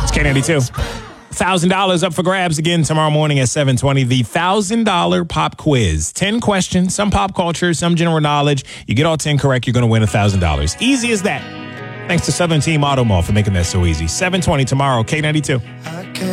It's K92. $1,000 up for grabs again tomorrow morning at 7:20. The $1,000 pop quiz. 10 questions, some pop culture, some general knowledge. You get all 10 correct, you're going to win $1,000. Easy as that. Thanks to Southern Team Auto Mall for making that so easy. 7:20 tomorrow, K92.